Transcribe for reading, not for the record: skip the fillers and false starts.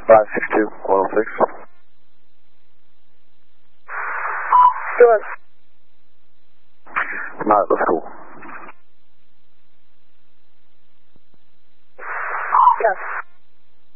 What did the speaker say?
562, 106. Go on. I'm out at the school.